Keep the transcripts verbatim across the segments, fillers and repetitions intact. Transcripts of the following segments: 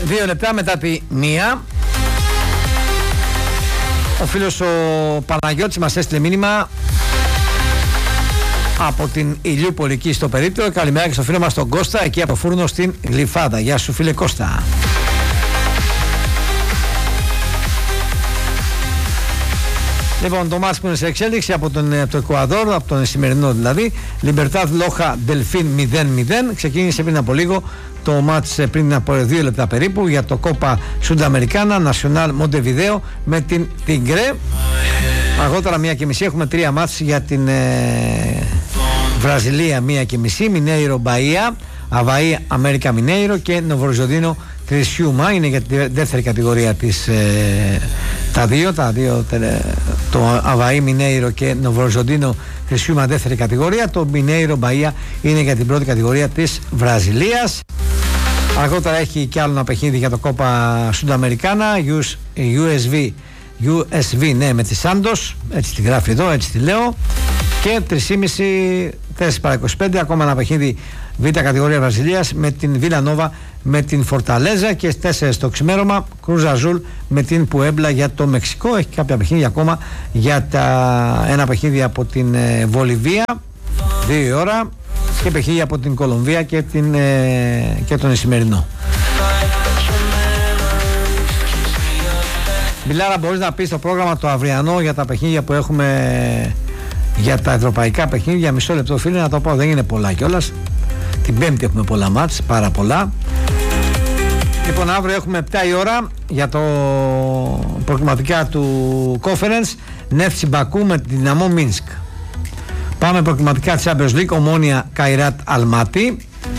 Δύο λεπτά μετά τη μία. Ο φίλος ο Παναγιώτης μας έστειλε μήνυμα από την Ηλιούπολη εκεί στο περίπτερο. Καλημέρα και στο φίλο μας τον Κώστα εκεί από Φούρνο στην Γλυφάδα. Γεια σου φίλε Κώστα. Λοιπόν, το μάτς που είναι σε εξέλιξη από τον από το Εκουαδόρ, από τον σημερινό δηλαδή, Libertad Loja Delfín μηδέν μηδέν. Ξεκίνησε πριν από λίγο το μάτς, πριν από δύο λεπτά περίπου, για το Copa Sudamericana Nacional Montevideo με την Tigre. Αργότερα μία και μισή έχουμε τρία μάτς για την ε, Βραζιλία, μία και μισή, Mineiro Bahia, Avaí América Mineiro και Νοβοριζοντίνο Κρυσιούμα. Είναι για τη δεύτερη κατηγορία της, ε, τα δύο, τα δύο το Avaí Mineiro και Νοβοριζοντίνο Κρυσιούμα δεύτερη κατηγορία. Το Mineiro Bahia είναι για την πρώτη κατηγορία της Βραζιλίας. Αργότερα έχει και άλλο ένα παιχνίδι για το Copa Sudamericana, γιου ες βι, γιου ες βι ναι, με τη Σάντος, έτσι τη γράφει εδώ, έτσι τη λέω. Και τρεις και μισή, τέσσερα παρά είκοσι πέντε, ακόμα ένα παιχνίδι Β' κατηγορία Βραζιλίας με την Βίλα Νόβα με την Φορταλέζα, και τέσσερις το ξημέρωμα Κρούζ Αζούλ με την Πουέμπλα για το Μεξικό. Έχει κάποια παιχνίδια ακόμα για τα, ένα παιχνίδι από την ε, Βολιβία δύο η ώρα και παιχνίδια από την Κολομβία και, την, ε, και τον Ισημερινό. Μπιλάρα, μπορείς να πεις το πρόγραμμα το αυριανό για τα παιχνίδια που έχουμε, για τα ευρωπαϊκά παιχνίδια? Μισό λεπτό φίλε να το πω, δεν είναι πολλά κιόλας. Την Πέμπτη έχουμε πολλά μάτς, πάρα πολλά. Λοιπόν, αύριο έχουμε επτά η ώρα για το προκριματικά του Conference, Νεύτσι Μπακού με την Δυναμό Μίνσκ. Πάμε προκριματικά της Champions League, Ομόνια Καϊράτ Αλμάτι.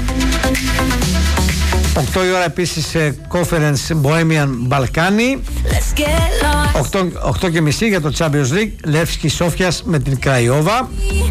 οκτώ η ώρα επίσης Conference Bohemian Balkani. οκτώ και μισή για το Champions League, Λεύσκι Σόφιας με την Κραϊόβα.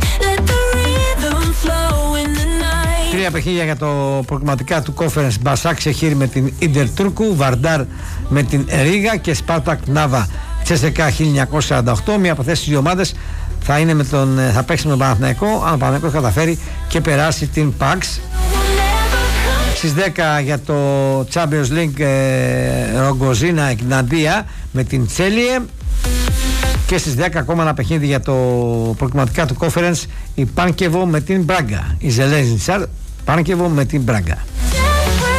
Τρία παιχνίδια για το προκριματικά του Conference, Μπασάκ Σεχίρ με την Ίντερ Τούρκου, Βαρντάρ με την Ρίγα και Σπάρτακ Νάβα Τσέσεκα χίλια εννιακόσια σαράντα οκτώ. Μία από αυτές τις δύο ομάδες θα, είναι με τον, θα παίξει με τον Παναθηναϊκό, αν ο Παναθηναϊκός καταφέρει και περάσει την Παξ. Στις δέκα για το Champions League ε, Ρογκοζίνα Εκναντία με την Τσέλιε. Και στις δέκα ακόμα ένα παιχνίδι για το προκριματικά του Conference, η Πάνκεβο με την Μπράγκα, η Ζελέζιντσαρ Πάνκεβο με την Μπράγκα.